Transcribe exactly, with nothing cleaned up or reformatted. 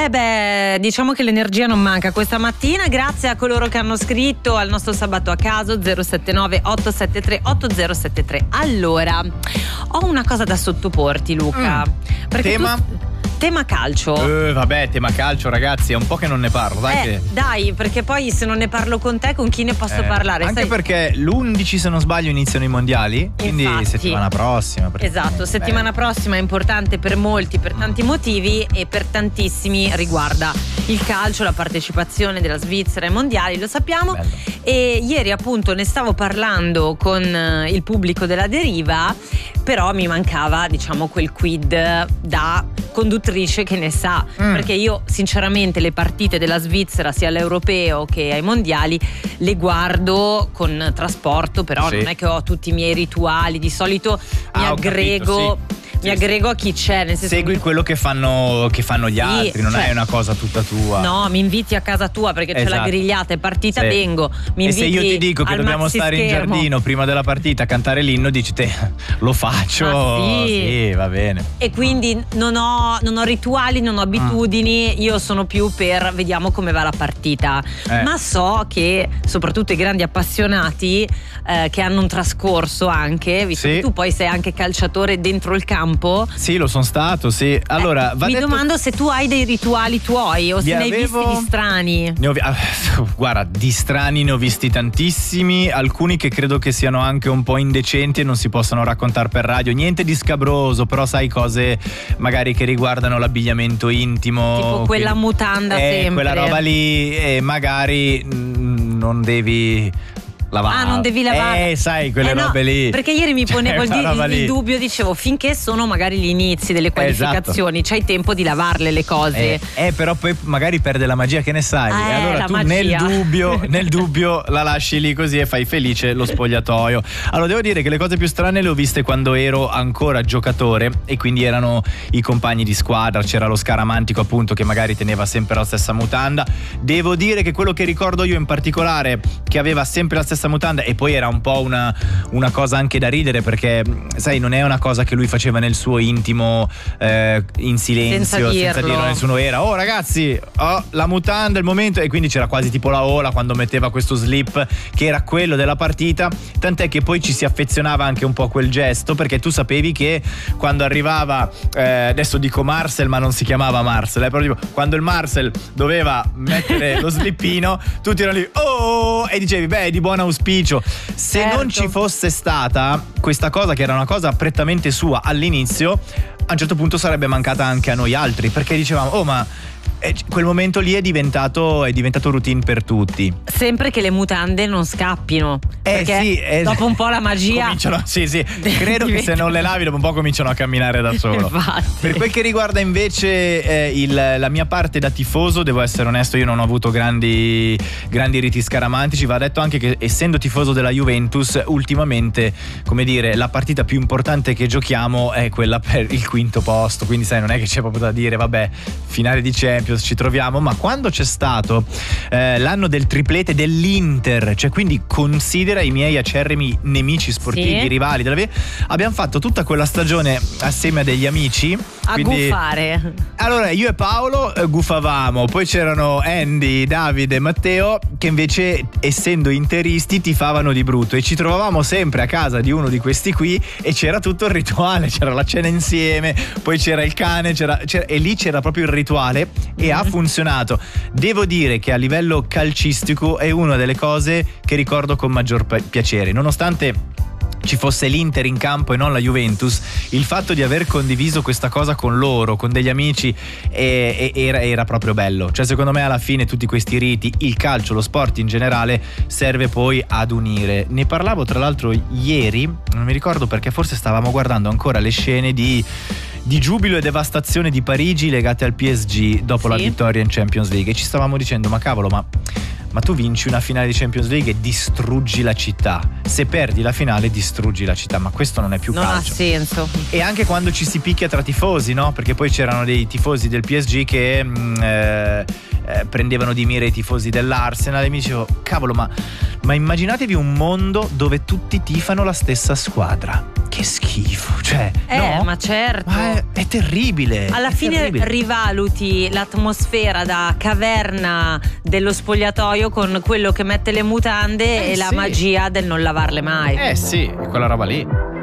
Eh beh, diciamo che l'energia non manca questa mattina, grazie a coloro che hanno scritto al nostro sabato a caso zero sette nove otto sette tre otto zero sette tre. Allora, ho una cosa da sottoporti, Luca. Mm. Perché tema? Tu... Tema calcio. Eh, vabbè, tema calcio, ragazzi, è un po' che non ne parlo, dai. Eh, che... dai, perché poi se non ne parlo con te, con chi ne posso eh, parlare? Anche Sai... perché l'undici, se non sbaglio, iniziano i mondiali. Quindi Infatti. settimana prossima. Esatto, settimana prossima è importante per molti, per tanti motivi, e per tantissimi riguarda il calcio, la partecipazione della Svizzera ai mondiali, lo sappiamo. Bello. E ieri appunto ne stavo parlando con il pubblico della Deriva, però mi mancava, diciamo, quel quid da conduttrice che ne sa, mm. perché io sinceramente le partite della Svizzera, sia all'europeo che ai mondiali, le guardo con trasporto, però sì. non è che ho tutti i miei rituali, di solito ah, mi aggrego capito, sì. mi aggrego a chi c'è, nel senso segui mi... quello che fanno, che fanno gli sì, altri, non cioè, è una cosa tutta tua. No, mi inviti a casa tua perché esatto. c'è la grigliata, è partita, sì. vengo. Mi e se io ti dico che dobbiamo stare schermo. in giardino prima della partita a cantare l'inno, dici te lo faccio. Ah, sì. sì, va bene. E quindi non ho, non ho rituali, non ho abitudini, mm. io sono più per vediamo come va la partita. Eh. Ma so che soprattutto i grandi appassionati eh, che hanno un trascorso anche, visto sì. che tu poi sei anche calciatore dentro il campo. Sì, lo sono stato, sì. Allora, eh, va mi detto... domando se tu hai dei rituali tuoi o se Vi ne hai avevo... visti di strani. Ne ho vi... Guarda, di strani ne ho visti tantissimi, alcuni che credo che siano anche un po' indecenti e non si possano raccontare per radio. Niente di scabroso, però sai, cose magari che riguardano l'abbigliamento intimo. Tipo quella quindi... mutanda eh, sempre. Quella roba lì, e magari mh, non devi... lavare. Ah, non devi lavare. Eh, sai, quelle eh, no, robe lì. Perché ieri mi ponevo il, il, il dubbio, dicevo, finché sono magari gli inizi delle qualificazioni, esatto. c'hai tempo di lavarle le cose. Eh, eh, però poi magari perde la magia, che ne sai? Eh, e allora tu magia. nel dubbio, nel dubbio la lasci lì così e fai felice lo spogliatoio. Allora devo dire che le cose più strane le ho viste quando ero ancora giocatore, e quindi erano i compagni di squadra, c'era lo scaramantico appunto che magari teneva sempre la stessa mutanda. Devo dire che quello che ricordo io in particolare, che aveva sempre la stessa mutanda, e poi era un po' una, una cosa anche da ridere, perché sai, non è una cosa che lui faceva nel suo intimo, eh, in silenzio, senza, senza dirlo a nessuno, era oh ragazzi, ho la mutanda, il momento, e quindi c'era quasi tipo la ola quando metteva questo slip che era quello della partita, tant'è che poi ci si affezionava anche un po' a quel gesto, perché tu sapevi che quando arrivava, eh, adesso dico Marcel ma non si chiamava Marcel, eh, però tipo, quando il Marcel doveva mettere lo slippino, tutti erano lì oh, e dicevi beh, è di buon auspicio. Se certo. non ci fosse stata questa cosa, che era una cosa prettamente sua all'inizio, a un certo punto sarebbe mancata anche a noi altri, perché dicevamo oh ma eh, quel momento lì è diventato, è diventato routine per tutti, sempre che le mutande non scappino, eh perché sì, eh, dopo un po' la magia cominciano, sì sì credo che se non le lavi dopo un po' cominciano a camminare da solo. Infatti. Per quel che riguarda invece eh, il, la mia parte da tifoso, devo essere onesto, io non ho avuto grandi, grandi riti scaramantici. Va detto anche che, essendo tifoso della Juventus, ultimamente, come dire, la partita più importante che giochiamo è quella per il quinto posto, quindi sai, non è che c'è proprio da dire vabbè, finale di Champions ci troviamo, ma quando c'è stato eh, l'anno del triplete dell'Inter, cioè quindi considera i miei acerrimi nemici sportivi, sì. rivali della via, abbiamo fatto tutta quella stagione assieme a degli amici a quindi, guffare. allora io e Paolo eh, guffavamo, poi c'erano Andy, Davide e Matteo che invece, essendo interisti, tifavano di brutto, e ci trovavamo sempre a casa di uno di questi qui e c'era tutto il rituale, c'era la cena insieme, poi c'era il cane, c'era, c'era, e lì c'era proprio il rituale, e ha funzionato. Devo dire che a livello calcistico è una delle cose che ricordo con maggior piacere, nonostante ci fosse l'Inter in campo e non la Juventus. Il fatto di aver condiviso questa cosa con loro, con degli amici, eh, era, era proprio bello. Cioè, secondo me, alla fine tutti questi riti, il calcio, lo sport in generale, serve poi ad unire. Ne parlavo tra l'altro ieri, non mi ricordo perché, forse stavamo guardando ancora le scene di di giubilo e devastazione di Parigi legate al P S G dopo sì. la vittoria in Champions League, e ci stavamo dicendo ma cavolo, ma ma tu vinci una finale di Champions League e distruggi la città, se perdi la finale distruggi la città, ma questo non è più non calcio. Ha senso. E anche quando ci si picchia tra tifosi, no? Perché poi c'erano dei tifosi del P S G che mh, eh, eh, prendevano di mira i tifosi dell'Arsenal e mi dicevo cavolo ma, ma immaginatevi un mondo dove tutti tifano la stessa squadra. Che schifo, cioè Eh no? ma certo, Ma è, è terribile. alla è fine terribile. rivaluti l'atmosfera da caverna dello spogliatoio con quello che mette le mutande Eh, e la sì. magia del non lavarle mai. Eh sì, quella roba lì.